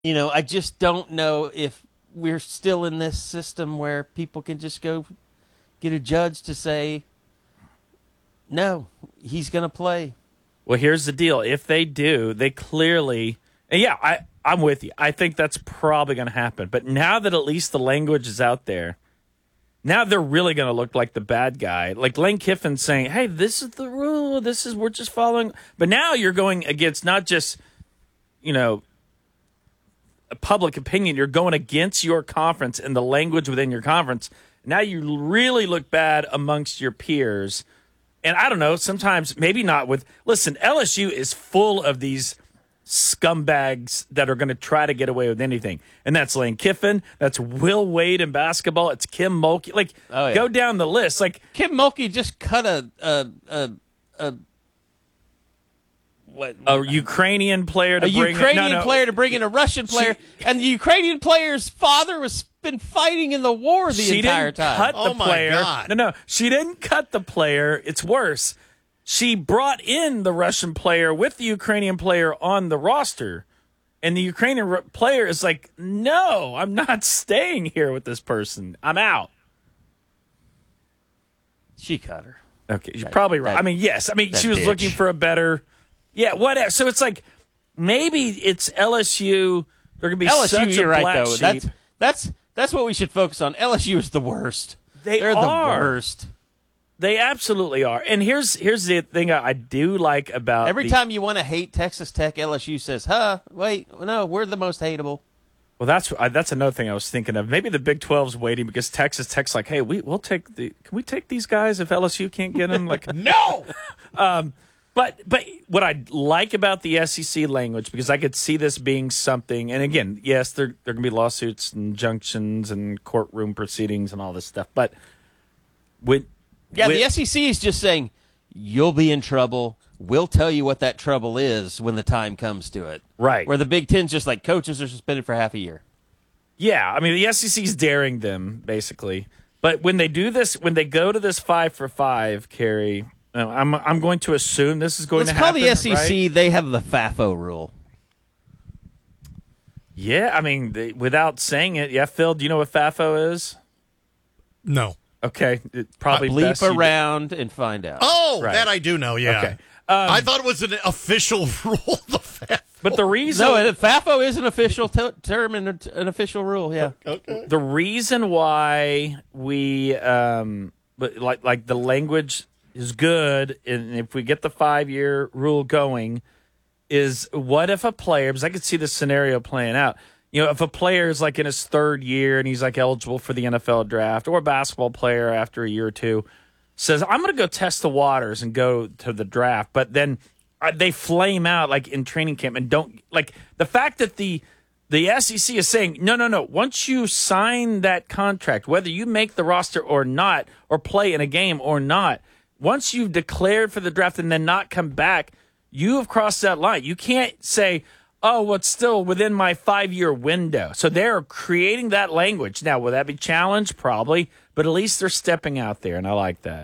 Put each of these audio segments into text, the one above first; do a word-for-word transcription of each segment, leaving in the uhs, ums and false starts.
You know, I just don't know if we're still in this system where people can just go get a judge to say, no, he's going to play. Well, here's the deal. If they do, they clearly, and yeah, I, I'm with you. I think that's probably going to happen. But now that at least the language is out there, now they're really going to look like the bad guy. Like Lane Kiffin saying, hey, this is the rule. This is, we're just following. But now you're going against not just, you know, public opinion. You're going against your conference and the language within your conference. Now you really look bad amongst your peers. And I don't know, sometimes maybe not with, listen, L S U is full of these scumbags that are going to try to get away with anything. And that's Lane Kiffin. That's Will Wade in basketball. It's Kim Mulkey. Like, oh, yeah. Go down the list. Like Kim Mulkey just cut a, a, a, a What, a Ukrainian player to a bring Ukrainian no, no. player to bring in a Russian player, she, and the Ukrainian player's father was been fighting in the war the she entire didn't time. Cut oh the my player. God. No, no, she didn't cut the player. It's worse. She brought in the Russian player with the Ukrainian player on the roster, and the Ukrainian player is like, "No, I'm not staying here with this person. I'm out." She cut her. Okay, you're that, probably right. That, I mean, yes. I mean, she was bitch. looking for a better. Yeah, whatever. So it's like maybe it's L S U. They're going to be L S U, such you're a right, black though. sheep. That's that's that's what we should focus on. L S U is the worst. They They're are. the worst. They absolutely are. And here's here's the thing I do like about every the, time you want to hate Texas Tech, L S U says, "Huh? Wait, no, we're the most hateable." Well, that's that's another thing I was thinking of. Maybe the Big twelve's waiting because Texas Tech's like, "Hey, we we'll take the can we take these guys if L S U can't get them?" Like, no. um, But but what I like about the S E C language, because I could see this being something, and again, yes, there there can be lawsuits and injunctions and courtroom proceedings and all this stuff. But when yeah, when, the S E C is just saying you'll be in trouble. We'll tell you what that trouble is when the time comes to it. Right. Where the Big Ten's just like coaches are suspended for half a year. Yeah, I mean the S E C's daring them basically. But when they do this, when they go to this five for five, Carrie. No, I'm I'm going to assume this is going Let's to happen. Let's call the S E C. Right? They have the FAFO rule. Yeah, I mean, they, without saying it, yeah, Phil, do you know what FAFO is? No. Okay, it probably uh, bleep best around and find out. Oh, right. that I do know. Yeah. Okay. Um, I thought it was an official rule. The FAFO. But the reason no, FAFO is an official t- term and an official rule. Yeah. Okay. The reason why we um, but like like the language is good, and if we get the five-year rule going, is what if a player, because I could see this scenario playing out, you know, if a player is like in his third year and he's like eligible for the N F L draft, or a basketball player after a year or two says, I'm going to go test the waters and go to the draft, but then they flame out like in training camp and don't, like the fact that the The S E C is saying, no, no, no. Once you sign that contract, whether you make the roster or not, or play in a game or not, once you've declared for the draft and then not come back, you have crossed that line. You can't say, oh, well, it's still within my five-year window. So they're creating that language. Now, will that be challenged? Probably. But at least they're stepping out there, and I like that.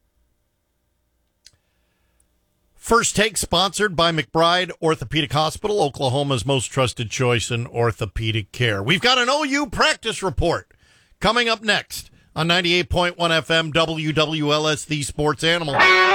First Take, sponsored by McBride Orthopedic Hospital, Oklahoma's most trusted choice in orthopedic care. We've got an O U practice report coming up next on ninety-eight point one F M W W L S, the Sports Animal.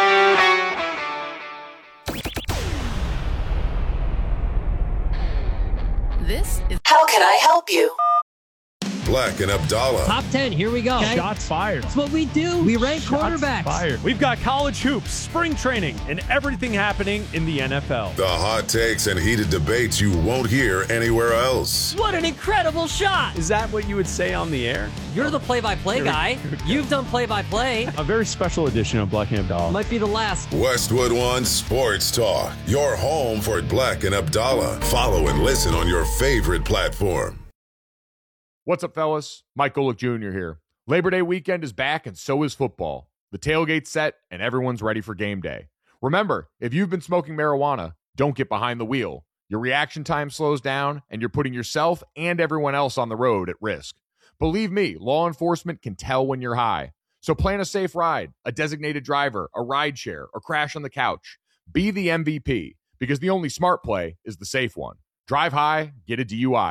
This is How Can I Help You? Black and Abdallah. Top ten, here we go. Okay. Shots fired. That's what we do. We rank Shots quarterbacks. Fired. We've got college hoops, spring training, and everything happening in the N F L. The hot takes and heated debates you won't hear anywhere else. What an incredible shot. Is that what you would say on the air? You're the play-by-play Here guy. You've done play-by-play. A very special edition of Black and Abdallah. Might be the last. Westwood One Sports Talk. Your home for Black and Abdallah. Follow and listen on your favorite platform. What's up, fellas? Mike Golick Junior here. Labor Day weekend is back, and so is football. The tailgate's set, and everyone's ready for game day. Remember, if you've been smoking marijuana, don't get behind the wheel. Your reaction time slows down, and you're putting yourself and everyone else on the road at risk. Believe me, law enforcement can tell when you're high. So plan a safe ride, a designated driver, a ride share, or crash on the couch. Be the M V P, because the only smart play is the safe one. Drive high, get a D U I.